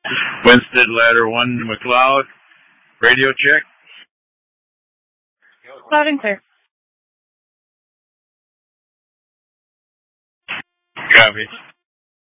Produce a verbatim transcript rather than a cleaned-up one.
Winstead Ladder one, McLeod. Radio check. Loud and clear. Copy.